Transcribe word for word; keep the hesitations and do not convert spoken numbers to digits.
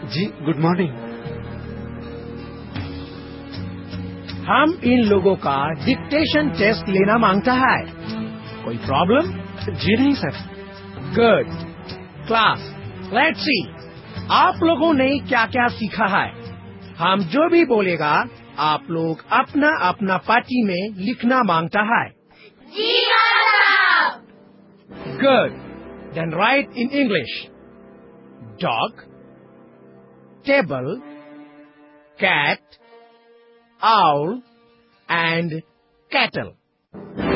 जी good morning. हम इन लोगों का डिक्टेशन टेस्ट लेना मांगता है। कोई प्रॉब्लम? जी नहीं sir. Good. Class, let's see आप लोगों ने क्या क्या सीखा है। हम जो भी बोलेगा आप लोग अपना अपना पार्टी में लिखना मांगता है। जी साहब। Good. Then right in English. Dog, table, cat, owl and cattle.